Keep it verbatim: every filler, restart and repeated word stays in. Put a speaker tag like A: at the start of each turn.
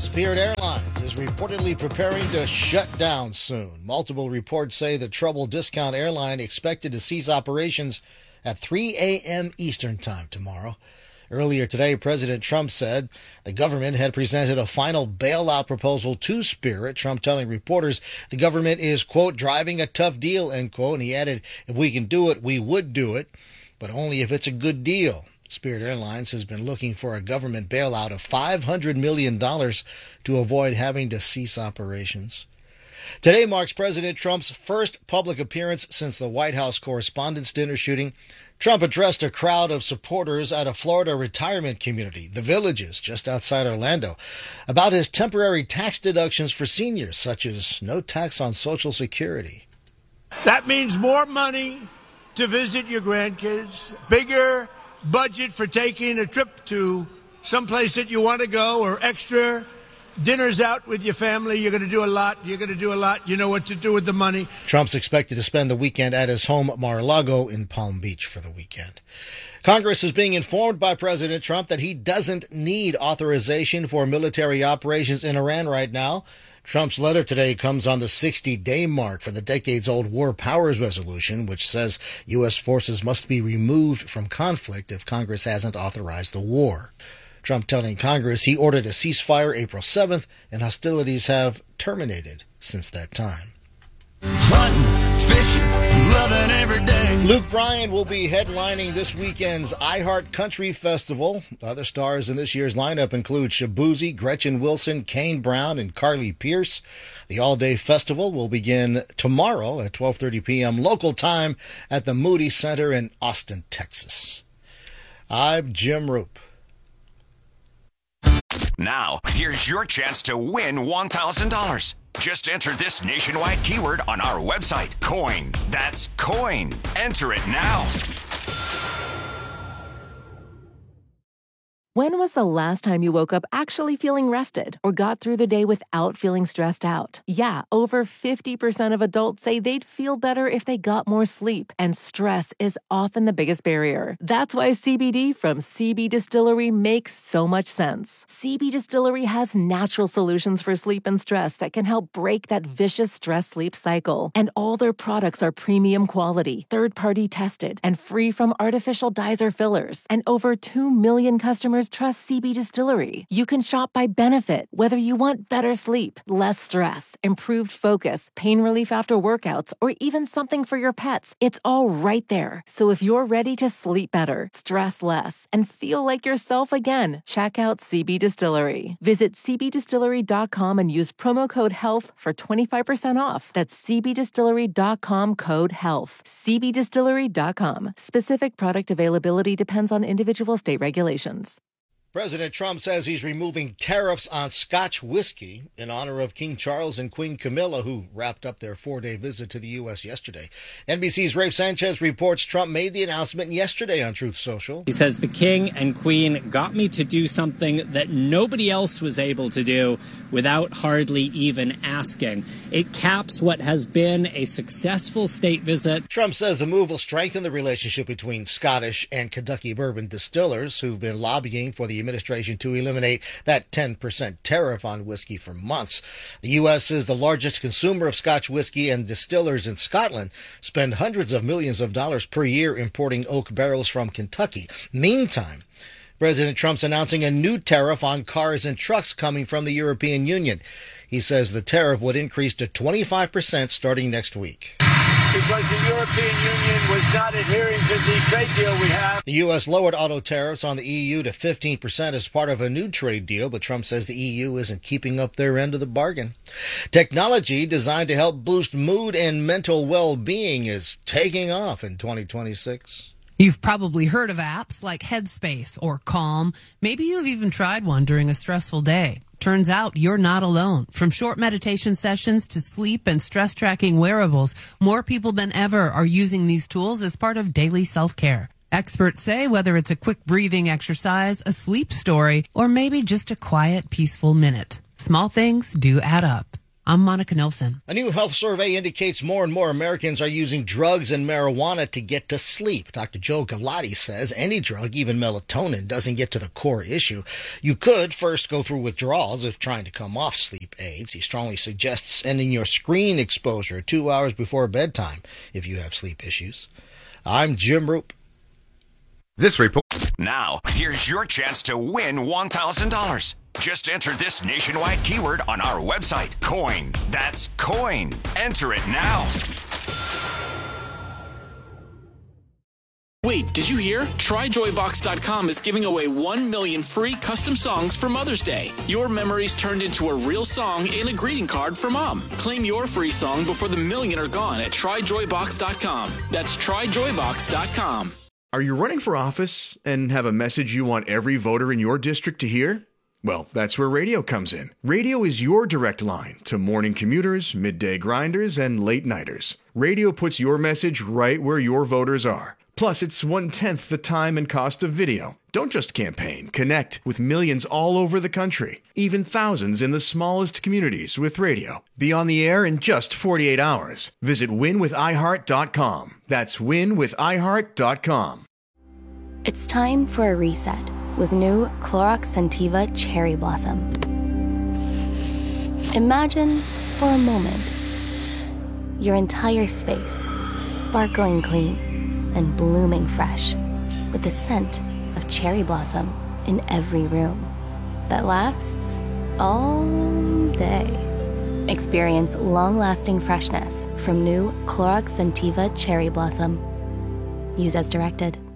A: Spirit Airlines is reportedly preparing to shut down soon. Multiple reports say the troubled discount airline expected to cease operations at three a.m. Eastern Time tomorrow. Earlier today, President Trump said the government had presented a final bailout proposal to Spirit. Trump telling reporters the government is, quote, driving a tough deal, end quote. And he added, if we can do it, we would do it, but only if it's a good deal. Spirit Airlines has been looking for a government bailout of five hundred million dollars to avoid having to cease operations. Today marks President Trump's first public appearance since the White House Correspondents' Dinner shooting. Trump addressed a crowd of supporters at a Florida retirement community, The Villages, just outside Orlando, about his temporary tax deductions for seniors, such as no tax on Social Security.
B: That means more money to visit your grandkids, bigger budget for taking a trip to someplace that you want to go, or extra dinners out with your family. You're going to do a lot. You're going to do a lot. You know what to do with the money.
A: Trump's expected to spend the weekend at his home Mar-a-Lago in Palm Beach for the weekend. Congress is being informed by President Trump that he doesn't need authorization for military operations in Iran right now. Trump's letter today comes on the sixty-day mark for the decades-old War Powers Resolution, which says U S forces must be removed from conflict if Congress hasn't authorized the war. Trump telling Congress he ordered a ceasefire April seventh, and hostilities have terminated since that time.
C: Hunting, fishing, loving every day.
A: Luke Bryan will be headlining this weekend's iHeart Country Festival. Other stars in this year's lineup include Shabuzi, Gretchen Wilson, Kane Brown, and Carly Pearce. The all-day festival will begin tomorrow at twelve thirty p.m. local time at the Moody Center in Austin, Texas. I'm Jim Roop.
D: Now, here's your chance to win one thousand dollars. Just enter this nationwide keyword on our website, COIN. That's COIN. Enter it now.
E: When was the last time you woke up actually feeling rested or got through the day without feeling stressed out? Yeah, over fifty percent of adults say they'd feel better if they got more sleep, and stress is often the biggest barrier. That's why C B D from C B Distillery makes so much sense. C B Distillery has natural solutions for sleep and stress that can help break that vicious stress-sleep cycle. And all their products are premium quality, third-party tested, and free from artificial dyes or fillers. And over two million customers trust C B Distillery. You can shop by benefit, whether you want better sleep, less stress, improved focus, pain relief after workouts, or even something for your pets. It's all right there. So if you're ready to sleep better, stress less, and feel like yourself again, check out C B Distillery. Visit c b distillery dot com and use promo code HEALTH for twenty-five percent off. That's c b distillery dot com code HEALTH. c b distillery dot com. Specific product availability depends on individual state regulations.
A: President Trump says he's removing tariffs on Scotch whiskey in honor of King Charles and Queen Camilla, who wrapped up their four-day visit to the U S yesterday. N B C's Rafe Sanchez reports Trump made the announcement yesterday on Truth Social.
F: He says the King and Queen got me to do something that nobody else was able to do without hardly even asking. It caps what has been a successful state visit.
A: Trump says the move will strengthen the relationship between Scottish and Kentucky bourbon distillers, who've been lobbying for the administration to eliminate that ten percent tariff on whiskey for months. The U S is the largest consumer of Scotch whiskey, and distillers in Scotland spend hundreds of millions of dollars per year importing oak barrels from Kentucky. Meantime, President Trump's announcing a new tariff on cars and trucks coming from the European Union. He says the tariff would increase to twenty-five percent starting next week.
B: Because the European Union was not adhering to the trade deal we have.
A: The U S lowered auto tariffs on the E U to fifteen percent as part of a new trade deal, but Trump says the E U isn't keeping up their end of the bargain. Technology designed to help boost mood and mental well-being is taking off in twenty twenty-six.
G: You've probably heard of apps like Headspace or Calm. Maybe you've even tried one during a stressful day. Turns out you're not alone. From short meditation sessions to sleep and stress tracking wearables, more people than ever are using these tools as part of daily self-care. Experts say whether it's a quick breathing exercise, a sleep story, or maybe just a quiet, peaceful minute, small things do add up. I'm Monica Nelson.
A: A new health survey indicates more and more Americans are using drugs and marijuana to get to sleep. Doctor Joe Galati says any drug, even melatonin, doesn't get to the core issue. You could first go through withdrawals if trying to come off sleep aids. He strongly suggests ending your screen exposure two hours before bedtime if you have sleep issues. I'm Jim Roop.
D: This report. Now, here's your chance to win one thousand dollars. Just enter this nationwide keyword on our website, COIN. That's COIN. Enter it now.
H: Wait, did you hear? Try Joy Box dot com is giving away one million free custom songs for Mother's Day. Your memories turned into a real song and a greeting card for Mom. Claim your free song before the million are gone at Try Joy Box dot com. That's Try Joy Box dot com.
I: Are you running for office and have a message you want every voter in your district to hear? Well, that's where radio comes in. Radio is your direct line to morning commuters, midday grinders, and late nighters. Radio puts your message right where your voters are. Plus, it's one-tenth the time and cost of video. Don't just campaign. Connect with millions all over the country, even thousands in the smallest communities with radio. Be on the air in just forty-eight hours. Visit win with i heart dot com. That's win with i heart dot com.
J: It's time for a reset with new Clorox Scentiva Cherry Blossom. Imagine, for a moment, your entire space sparkling clean and blooming fresh with the scent of cherry blossom in every room that lasts all day. Experience long-lasting freshness from new Clorox Scentiva Cherry Blossom. Use as directed.